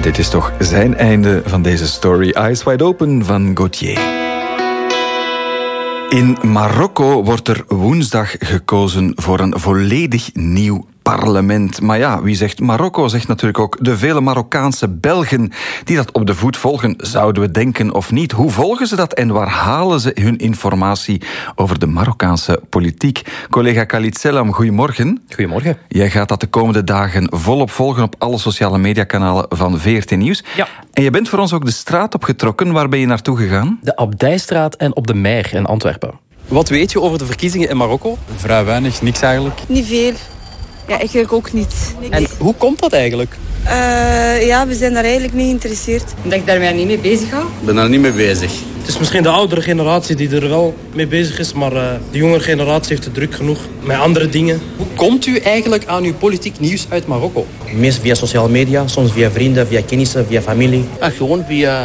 dit is toch zijn einde van deze story. Eyes Wide Open van Gauthier. In Marokko wordt er woensdag gekozen voor een volledig nieuw parlement. Maar ja, wie zegt Marokko, zegt natuurlijk ook de vele Marokkaanse Belgen die dat op de voet volgen, zouden we denken of niet. Hoe volgen ze dat en waar halen ze hun informatie over de Marokkaanse politiek? Collega Khalid Selam, goedemorgen. Goedemorgen. Jij gaat dat de komende dagen volop volgen op alle sociale mediakanalen van VRT Nieuws. Ja. En je bent voor ons ook de straat opgetrokken. Waar ben je naartoe gegaan? De Abdijstraat en op de Meer in Antwerpen. Wat weet je over de verkiezingen in Marokko? Vrij weinig, niks eigenlijk. Niet veel. Ja, eigenlijk ook niet. En hoe komt dat eigenlijk? Ja, we zijn daar eigenlijk niet geïnteresseerd. Dat ik daarmee niet mee bezig ga. Ik ben daar niet mee bezig. Het is misschien de oudere generatie die er wel mee bezig is, maar de jongere generatie heeft het druk genoeg met andere dingen. Hoe komt u eigenlijk aan uw politiek nieuws uit Marokko? Meest via sociale media, soms via vrienden, via kennissen, via familie. Gewoon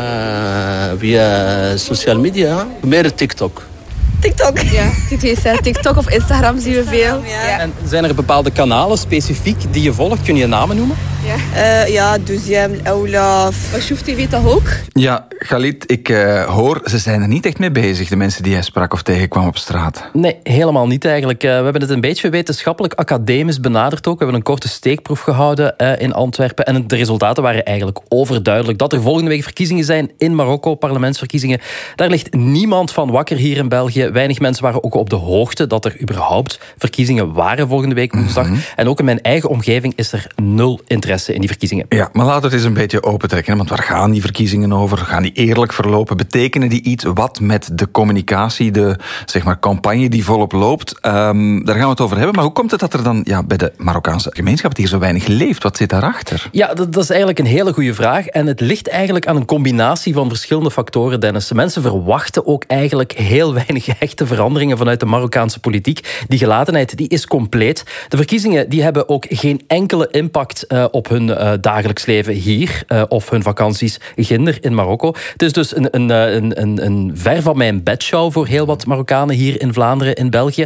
via social media, meer TikTok. TikTok. Ja, TikTok of Instagram zien we veel. Ja. En zijn er bepaalde kanalen specifiek die je volgt? Kun je namen noemen? Ja, Douziem, Oulaf. Washouf TV toch ook? Ja, Khalid, ik hoor, ze zijn er niet echt mee bezig, de mensen die jij sprak of tegenkwam op straat. Nee, helemaal niet eigenlijk. We hebben het een beetje wetenschappelijk, academisch benaderd ook. We hebben een korte steekproef gehouden in Antwerpen. En de resultaten waren eigenlijk overduidelijk. Dat er volgende week verkiezingen zijn in Marokko, parlementsverkiezingen. Daar ligt niemand van wakker hier in België. Weinig mensen waren ook op de hoogte dat er überhaupt verkiezingen waren volgende week woensdag. En ook in mijn eigen omgeving is er nul interesse in die verkiezingen. Ja, maar laten we het eens een beetje opentrekken. Want waar gaan die verkiezingen over? Gaan die eerlijk verlopen? Betekenen die iets? Wat met de communicatie, de campagne die volop loopt? Daar gaan we het over hebben. Maar hoe komt het dat er dan bij de Marokkaanse gemeenschap hier zo weinig leeft? Wat zit daarachter? Ja, dat is eigenlijk een hele goede vraag. En het ligt eigenlijk aan een combinatie van verschillende factoren, Dennis. Mensen verwachten ook eigenlijk heel weinig echte veranderingen vanuit de Marokkaanse politiek. Die gelatenheid die is compleet. De verkiezingen die hebben ook geen enkele impact op hun dagelijks leven hier of hun vakanties ginder in Marokko. Het is dus een ver van mijn bedshow voor heel wat Marokkanen hier in Vlaanderen, in België.